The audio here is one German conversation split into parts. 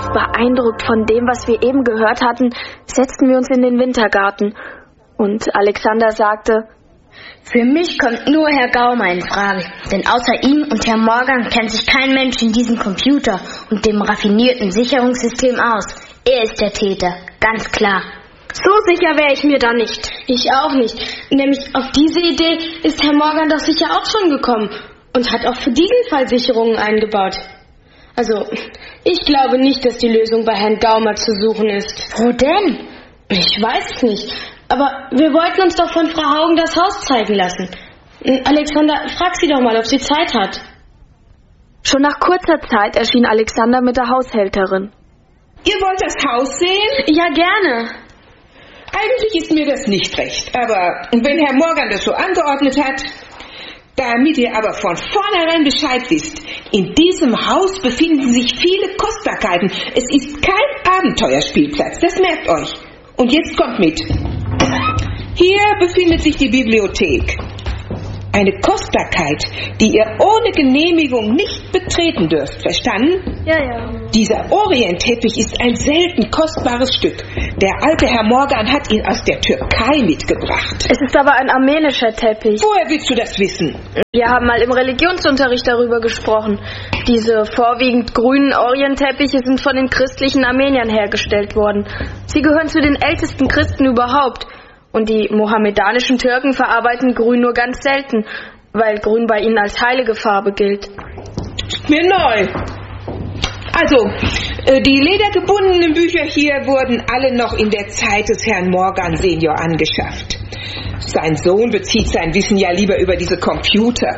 beeindruckt von dem, was wir eben gehört hatten, setzten wir uns in den Wintergarten. Und Alexander sagte: Für mich kommt nur Herr Gaumer in Frage, denn außer ihm und Herrn Morgan kennt sich kein Mensch in diesem Computer und dem raffinierten Sicherungssystem aus. Er ist der Täter, ganz klar. So sicher wäre ich mir da nicht. Ich auch nicht. Nämlich auf diese Idee ist Herr Morgan doch sicher auch schon gekommen und hat auch für diesen Fall Sicherungen eingebaut. Also, ich glaube nicht, dass die Lösung bei Herrn Gaumer zu suchen ist. Wo denn? Ich weiß es nicht. Aber wir wollten uns doch von Frau Haugen das Haus zeigen lassen. Alexander, frag sie doch mal, ob sie Zeit hat. Schon nach kurzer Zeit erschien Alexander mit der Haushälterin. Ihr wollt das Haus sehen? Ja, gerne. Eigentlich ist mir das nicht recht, aber wenn Herr Morgan das so angeordnet hat, damit ihr aber von vornherein Bescheid wisst, in diesem Haus befinden sich viele Kostbarkeiten. Es ist kein Abenteuerspielplatz, das merkt euch. Und jetzt kommt mit. Hier befindet sich die Bibliothek. Eine Kostbarkeit, die ihr ohne Genehmigung nicht betreten dürft, verstanden? Ja. Dieser Orientteppich ist ein selten kostbares Stück. Der alte Herr Morgan hat ihn aus der Türkei mitgebracht. Es ist aber ein armenischer Teppich. Woher willst du das wissen? Wir haben mal im Religionsunterricht darüber gesprochen. Diese vorwiegend grünen Orientteppiche sind von den christlichen Armeniern hergestellt worden. Sie gehören zu den ältesten Christen überhaupt. Und die mohammedanischen Türken verarbeiten Grün nur ganz selten, weil Grün bei ihnen als heilige Farbe gilt. Ist mir neu. Also, die ledergebundenen Bücher hier wurden alle noch in der Zeit des Herrn Morgan Senior angeschafft. Sein Sohn bezieht sein Wissen ja lieber über diese Computer.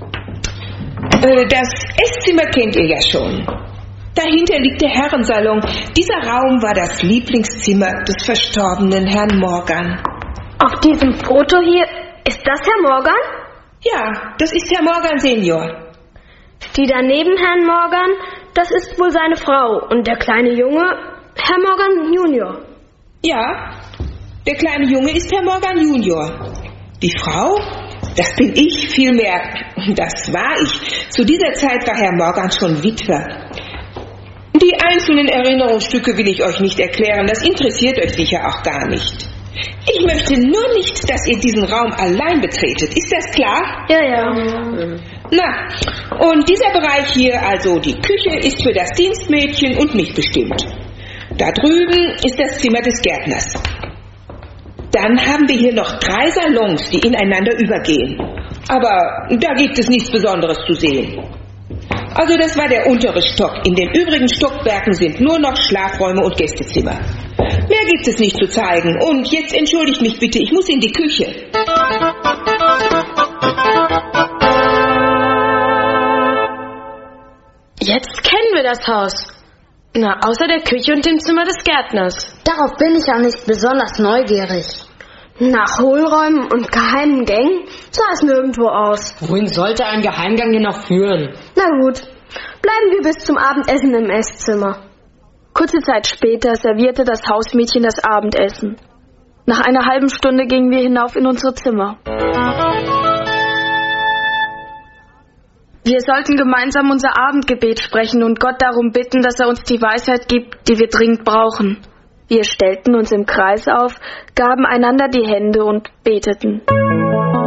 Das Esszimmer kennt ihr ja schon. Dahinter liegt der Herrensalon. Dieser Raum war das Lieblingszimmer des verstorbenen Herrn Morgan. Auf diesem Foto hier, ist das Herr Morgan? Ja, das ist Herr Morgan Senior. Die daneben Herrn Morgan, das ist wohl seine Frau. Und der kleine Junge, Herr Morgan Junior. Ja, der kleine Junge ist Herr Morgan Junior. Die Frau, das bin ich, vielmehr, das war ich. Zu dieser Zeit war Herr Morgan schon Witwer. Die einzelnen Erinnerungsstücke will ich euch nicht erklären, das interessiert euch sicher auch gar nicht. Ich möchte nur nicht, dass ihr diesen Raum allein betretet. Ist das klar? Ja. Na, und dieser Bereich hier, also die Küche, ist für das Dienstmädchen und mich bestimmt. Da drüben ist das Zimmer des Gärtners. Dann haben wir hier noch 3 Salons, die ineinander übergehen. Aber da gibt es nichts Besonderes zu sehen. Also das war der untere Stock. In den übrigen Stockwerken sind nur noch Schlafräume und Gästezimmer. Mehr gibt es nicht zu zeigen. Und jetzt entschuldigt mich bitte, ich muss in die Küche. Jetzt kennen wir das Haus. Na, außer der Küche und dem Zimmer des Gärtners. Darauf bin ich auch nicht besonders neugierig. Nach Hohlräumen und geheimen Gängen sah es nirgendwo aus. Wohin sollte ein Geheimgang denn noch führen? Na gut, bleiben wir bis zum Abendessen im Esszimmer. Kurze Zeit später servierte das Hausmädchen das Abendessen. Nach einer halben Stunde gingen wir hinauf in unsere Zimmer. Wir sollten gemeinsam unser Abendgebet sprechen und Gott darum bitten, dass er uns die Weisheit gibt, die wir dringend brauchen. Wir stellten uns im Kreis auf, gaben einander die Hände und beteten.